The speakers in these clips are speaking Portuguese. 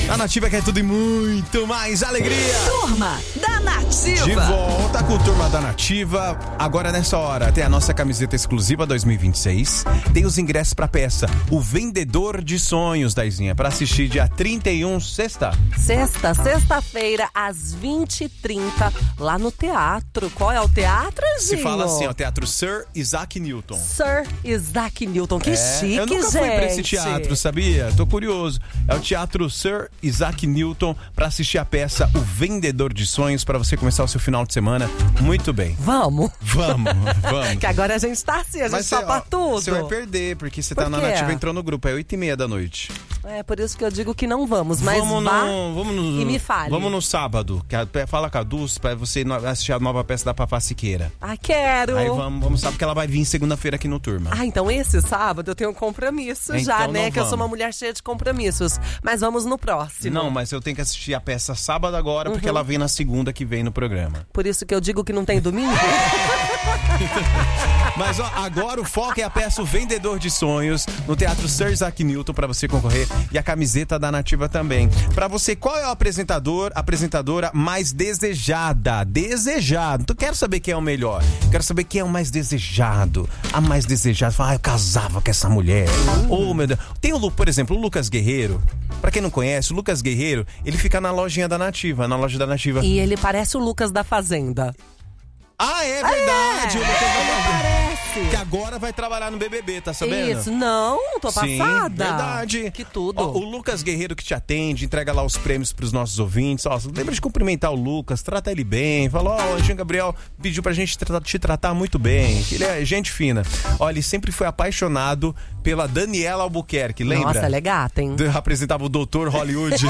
A Nativa quer tudo e muito mais alegria. Turma da Nativa. De volta com o Turma da Nativa. Agora nessa hora tem a nossa camiseta exclusiva 2026. Tem os ingressos pra peça O Vendedor de Sonhos, Daizinha, pra assistir dia 31, Sexta-feira, às 20h30, lá no teatro. Qual é o teatro, Se fala assim, ó, Teatro Sir Isaac Newton. Sir Isaac Newton, que chique, eu nunca gente. fui pra esse teatro, sabia? Tô curioso. É o Teatro Sir Isaac Newton pra assistir a peça O Vendedor de Sonhos, pra você começar o seu final de semana muito bem. Vamos. Vamos. Que agora a gente tá assim, a gente topa tudo. Você vai perder, porque você tá Por na quê? Nativa, entrou no grupo, é 8h30 da noite. É por isso que eu digo que não vamos, mas e me fale. Vamos no sábado, fala com a Dulce pra você assistir a nova peça da Fafá Siqueira. Ah, quero. Aí vamos saber que ela vai vir segunda-feira aqui no Turma. Ah, então esse sábado eu tenho um compromisso Então já, né? não Que eu sou vamos. uma mulher cheia de compromissos. Mas vamos no próximo. Não, mas eu tenho que assistir a peça sábado agora, porque ela vem na segunda que vem no programa. Por isso que eu digo que não tem domingo. Mas ó, agora o foco é a peça O Vendedor de Sonhos, no Teatro Sir Isaac Newton, pra você concorrer. E a camiseta da Nativa também. Pra você, qual é o apresentadora mais desejada? Desejado. Então, quero saber quem é o melhor. Quero saber quem é o mais desejado. A mais desejada. Fala, eu casava com essa mulher. Oh, meu Deus. Tem por exemplo, o Lucas Guerreiro. Pra quem não conhece, o Lucas Guerreiro, ele fica na lojinha da Nativa, na loja da Nativa. E ele parece o Lucas da Fazenda. Ah, é verdade. O Lucas Guerreiro. Parece. Que agora vai trabalhar no BBB, tá sabendo? Isso, não, tô Sim, passada. verdade. Que tudo. Ó, o Lucas Guerreiro que te atende, entrega lá os prêmios pros nossos ouvintes. Ó, lembra de cumprimentar o Lucas, trata ele bem. Fala, ó, o Anjinho Gabriel pediu pra gente te tratar muito bem. Ele é gente fina. Ó, ele sempre foi apaixonado pela Daniela Albuquerque, lembra? Nossa, ela é gata, hein? Apresentava o Doutor Hollywood.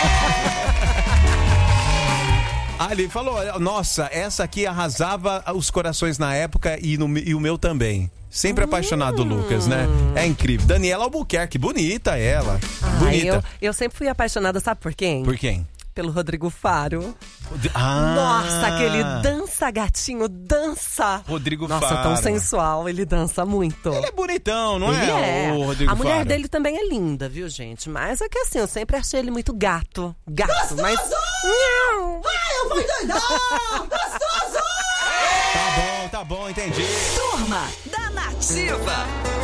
Ah, ele falou, nossa, essa aqui arrasava os corações na época e o meu também. Sempre apaixonado do Lucas, né? É incrível. Daniela Albuquerque, bonita ela. Bonita. Eu sempre fui apaixonada, sabe por quem? Por quem? Pelo Rodrigo Faro. Ah! Nossa, aquele dança, gatinho, dança. Rodrigo Nossa, Faro. tão sensual, ele dança muito. Ele é bonitão, não Ele é? O Rodrigo A mulher Faro. dele também é linda, viu, gente? Mas é que assim, eu sempre achei ele muito gato. Gato, mas... Não. Ai, eu vou doidar! Gostoso! Tá bom, entendi. Turma da Nativa.